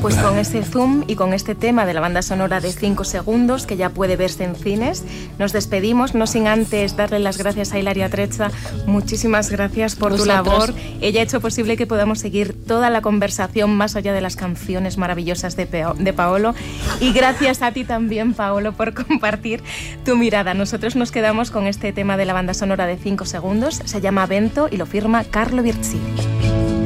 Pues con este zoom y con este tema de la banda sonora de 5 segundos, que ya puede verse en cines, nos despedimos, no sin antes darle las gracias a Hilaria Trezza. Muchísimas gracias por tu labor. Ella ha hecho posible que podamos seguir toda la conversación más allá de las canciones maravillosas de Paolo. Y gracias a ti también, Paolo, por compartir tu mirada. Nosotros nos quedamos con este tema de la banda sonora de 5 segundos. Se llama Vento y lo firma Carlo Virzi.